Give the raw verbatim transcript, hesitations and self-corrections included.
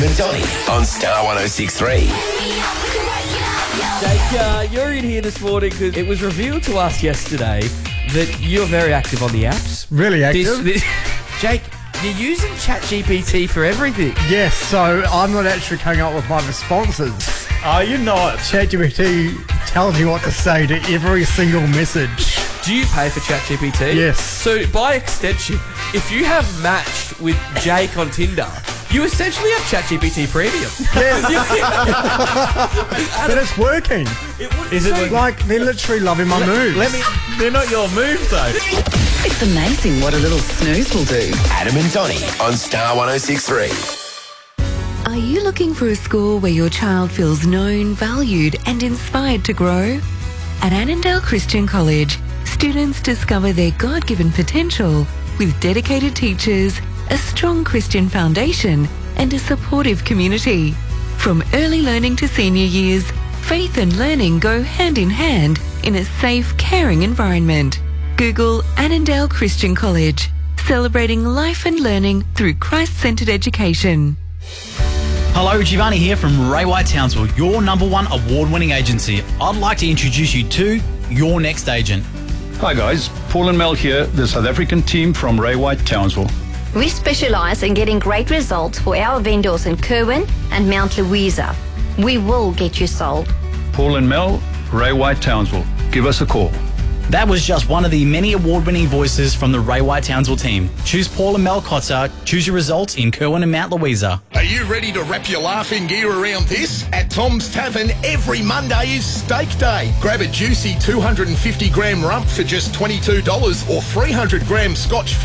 Donny on Star one oh six three. Jake, uh, you're in here this morning because it was revealed to us yesterday that you're very active on the apps. Really active? This, this, Jake, you're using ChatGPT for everything. Yes, so I'm not actually coming up with my responses. Are you not? ChatGPT tells you what to say to every single message. Do you pay for ChatGPT? Yes. So, by extension, if you have matched with Jake on Tinder, you essentially have ChatGPT Premium. Yes. But it's working. It would, Is it so, Like, they're literally loving my moves. Let me. They're not your moves, though. It's amazing what a little snooze will do. Adam and Donny on Star one oh six three. Are you looking for a school where your child feels known, valued and inspired to grow? At Annandale Christian College, students discover their God-given potential with dedicated teachers, a strong Christian foundation and a supportive community. From early learning to senior years, faith and learning go hand in hand in a safe, caring environment. Google Annandale Christian College, celebrating life and learning through Christ-centered education. Hello, Giovanni here from Ray White Townsville, your number one award-winning agency. I'd like to introduce you to your next agent. Hi guys, Paul and Mel here, the South African team from Ray White Townsville. We specialise in getting great results for our vendors in Kerwin and Mount Louisa. We will get you sold. Paul and Mel, Ray White Townsville. Give us a call. That was just one of the many award-winning voices from the Ray White Townsville team. Choose Paul and Mel Cotter. Choose your results in Kerwin and Mount Louisa. Are you ready to wrap your laughing gear around this? At Tom's Tavern, every Monday is steak day. Grab a juicy two hundred fifty gram rump for just twenty-two dollars or three hundred gram Scotch